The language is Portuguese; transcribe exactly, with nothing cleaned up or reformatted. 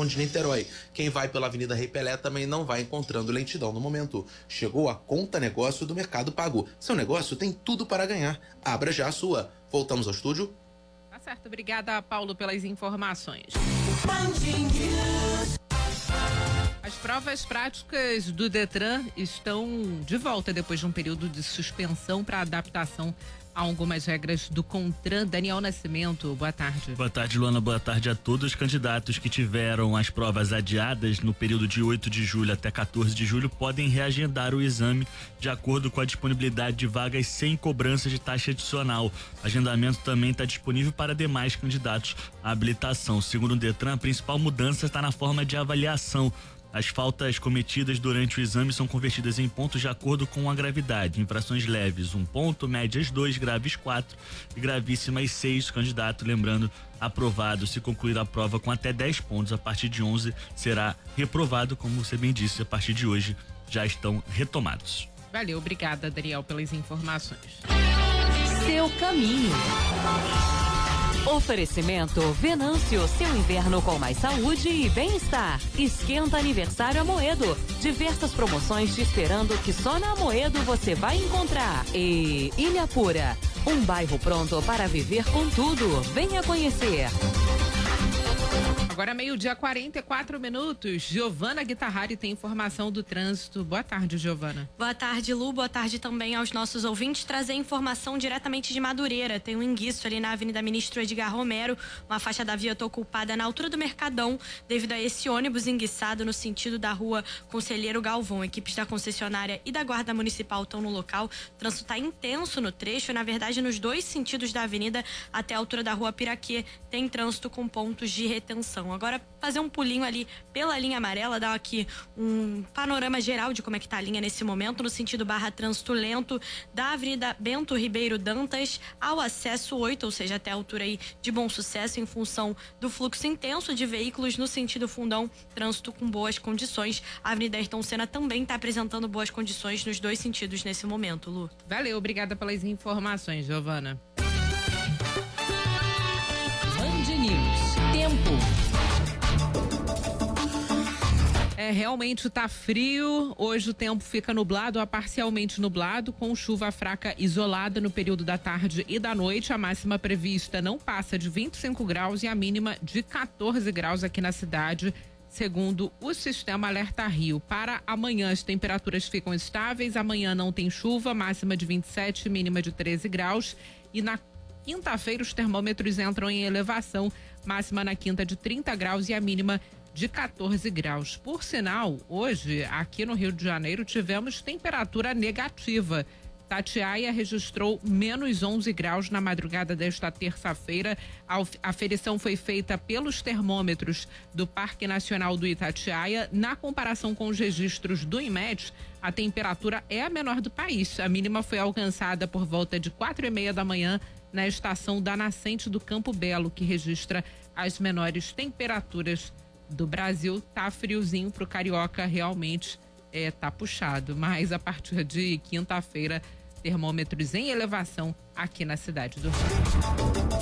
Conde Niterói. Quem vai pela Avenida Rei Pelé também não vai encontrando lentidão no momento. Chegou a Conta Negócio do Mercado Pago. Seu negócio tem tudo para ganhar. Abra já a sua. Voltamos ao estúdio. Tá certo. Obrigada, Paulo, pelas informações. As provas práticas do Detran estão de volta depois de um período de suspensão para adaptação a algumas regras do CONTRAN. Daniel Nascimento, boa tarde. Boa tarde, Luana. Boa tarde a todos os candidatos que tiveram as provas adiadas no período de oito de julho até quatorze de julho podem reagendar o exame de acordo com a disponibilidade de vagas sem cobrança de taxa adicional. O agendamento também está disponível para demais candidatos à habilitação. Segundo o Detran, a principal mudança está na forma de avaliação. As faltas cometidas durante o exame são convertidas em pontos de acordo com a gravidade. Infrações leves, um ponto, médias dois, graves quatro e gravíssimas seis. O candidato, lembrando, aprovado se concluir a prova com até dez pontos, a partir de onze será reprovado, como você bem disse, a partir de hoje já estão retomados. Valeu, obrigada, Daniel, pelas informações. Seu caminho. Oferecimento Venâncio, seu inverno com mais saúde e bem-estar. Esquenta aniversário Amoedo. Diversas promoções te esperando que só na Amoedo você vai encontrar. E Ilha Pura, um bairro pronto para viver com tudo. Venha conhecer. Agora meio-dia, quarenta e quatro minutos. Giovana Guitarrari tem informação do trânsito. Boa tarde, Giovana. Boa tarde, Lu. Boa tarde também aos nossos ouvintes. Trazer informação diretamente de Madureira. Tem um enguiço ali na Avenida Ministro Edgar Romero. Uma faixa da via ocupada na altura do Mercadão, devido a esse ônibus enguiçado no sentido da rua Conselheiro Galvão. Equipes da concessionária e da Guarda Municipal estão no local. O trânsito está intenso no trecho. Na verdade, nos dois sentidos da avenida até a altura da rua Piraquê tem trânsito com pontos de retenção. Agora, fazer um pulinho ali pela linha amarela, dar aqui um panorama geral de como é que tá a linha nesse momento, no sentido barra trânsito lento da Avenida Bento Ribeiro Dantas ao acesso oito, ou seja, até a altura aí de Bom Sucesso, em função do fluxo intenso de veículos no sentido fundão, trânsito com boas condições. A Avenida Ayrton Senna também está apresentando boas condições nos dois sentidos nesse momento, Lu. Valeu, obrigada pelas informações, Giovana. Band News. Tempo. É, realmente tá frio. Hoje o tempo fica nublado a parcialmente nublado, com chuva fraca isolada no período da tarde e da noite. A máxima prevista não passa de vinte e cinco graus e a mínima de quatorze graus aqui na cidade, segundo o Sistema Alerta Rio. Para amanhã as temperaturas ficam estáveis. Amanhã não tem chuva, máxima de vinte e sete, mínima de treze graus. E na quinta-feira os termômetros entram em elevação, máxima na quinta de trinta graus e a mínima de quatorze graus. Por sinal, hoje, aqui no Rio de Janeiro, tivemos temperatura negativa. Itatiaia registrou menos onze graus na madrugada desta terça-feira. A aferição foi feita pelos termômetros do Parque Nacional do Itatiaia. Na comparação com os registros do IMET, a temperatura é a menor do país. A mínima foi alcançada por volta de quatro e meia da manhã na estação da Nascente do Campo Belo, que registra as menores temperaturas do Brasil. Tá friozinho pro carioca, realmente é, tá puxado, mas a partir de quinta-feira, termômetros em elevação aqui na cidade do Rio.